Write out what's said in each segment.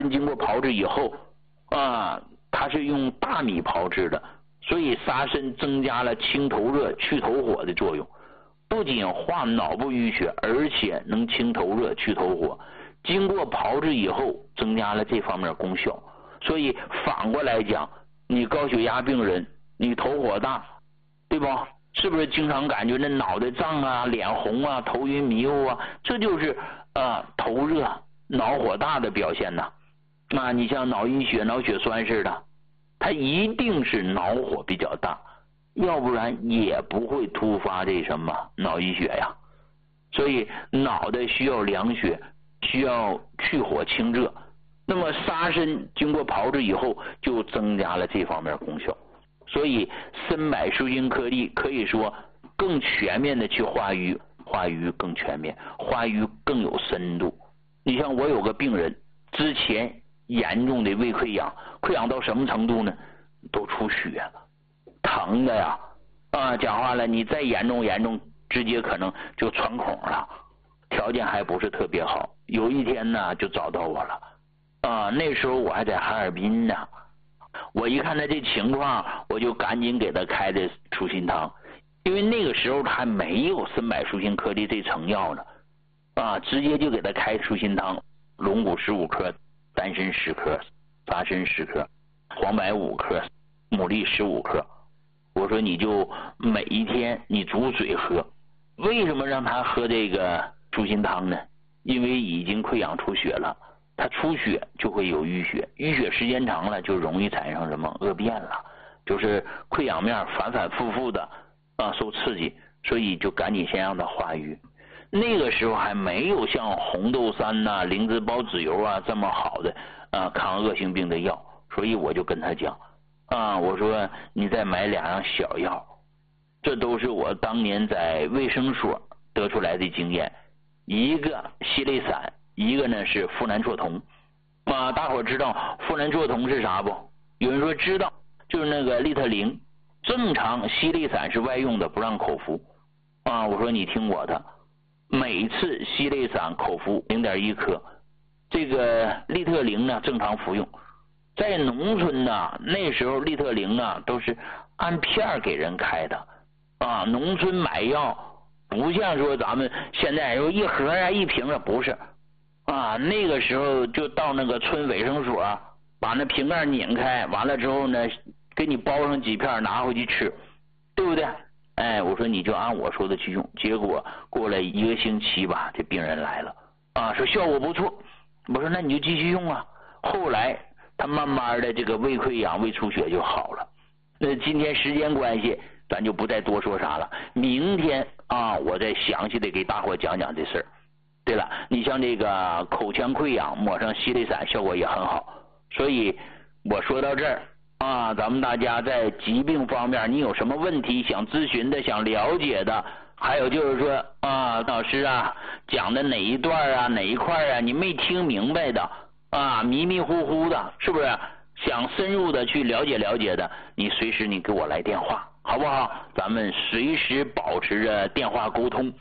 经过炮制以后它是用大米炮制的，所以沙参增加了清头热、去头火的作用，不仅化脑部淤血，而且能清头热、去头火。经过炮制以后，增加了这方面功效。所以反过来讲，你高血压病人，你头火大，对吧？是不是经常感觉那脑袋胀啊、脸红啊、头晕迷糊啊？这就是头热、脑火大的表现呐。你像脑溢血、脑血栓似的，它一定是脑火比较大，要不然也不会突发这什么脑溢血呀。所以脑袋需要凉血，需要去火清热。那么沙参经过炮制以后，就增加了这方面功效。所以参柏舒心颗粒可以说更全面的去化瘀，化瘀更全面，化瘀更有深度。你像我有个病人，之前严重的胃溃疡，溃疡到什么程度呢？都出血了，疼的呀！讲话了，你再严重，直接可能就穿孔了，条件还不是特别好。有一天呢，就找到我了，那时候我还在哈尔滨呢。我一看他这情况，我就赶紧给他开的舒心汤，因为那个时候他还没有参柏舒心颗粒这成药呢，直接就给他开舒心汤，龙骨15克，丹参10克，沙参10克，黄柏5克，牡蛎15克。我说你就每一天你煮水喝。为什么让他喝这个舒心汤呢？因为已经溃疡出血了，它出血就会有淤血，淤血时间长了就容易产生什么恶变了，就是溃疡面反反复复的受刺激，所以就赶紧先让它化瘀。那个时候还没有像红豆杉呐、灵芝孢子油这么好的抗恶性病的药，所以我就跟他讲我说你再买2样小药，这都是我当年在卫生所得出来的经验，一个硒类散，一个呢是呋喃唑酮。大伙知道呋喃唑酮是啥不？有人说知道，就是那个利特灵。正常硒类散是外用的，不让口服我说你听我的，每次硒类散口服0.1克，这个利特灵呢正常服用。在农村呢，那时候利特灵都是按片给人开的农村买药不像说咱们现在说一盒一瓶不是那个时候就到那个村卫生所把那瓶盖拧开，完了之后呢给你包上几片拿回去吃，对不对？我说你就按我说的去用。结果过了1个星期吧，这病人来了说效果不错。我说那你就继续用后来他慢慢的这个胃溃疡、胃出血就好了。那今天时间关系，咱就不再多说啥了。明天我再详细的给大伙讲讲这事儿。对了，你像这个口腔溃疡抹上硒类散效果也很好。所以我说到这儿咱们大家在疾病方面你有什么问题想咨询的、想了解的，还有就是说老师讲的哪一段哪一块你没听明白的迷迷糊糊的，是不是想深入的去了解的，你随时你给我来电话好不好？咱们随时保持着电话沟通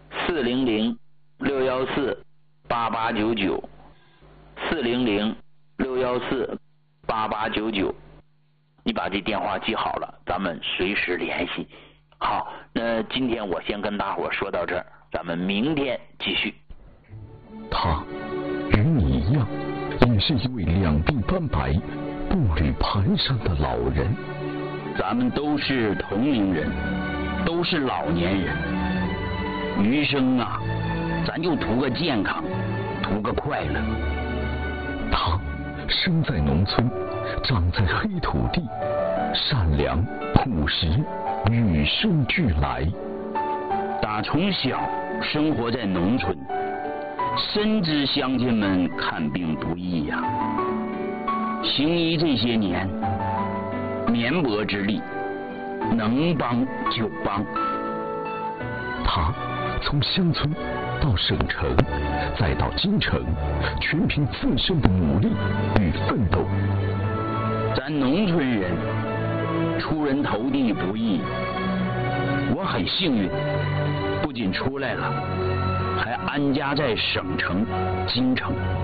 ，400-614-8899 400-614-8899，你把这电话记好了，咱们随时联系。好，那今天我先跟大伙说到这儿，咱们明天继续。 他与你一样，也是一位两鬓斑白、步履蹒跚的老人。 咱们都是同龄人，都是老年人，余生咱就图个健康，图个快乐。 他生在农村，长在黑土地，善良朴实，与生俱来。 打从小生活在农村，深知乡亲们看病不易行医这些年，绵薄之力，能帮就帮。 他从乡村到省城，再到京城，全凭自身的努力与奋斗。 咱农村人出人头地不易，我很幸运，不仅出来了，还安家在省城、京城。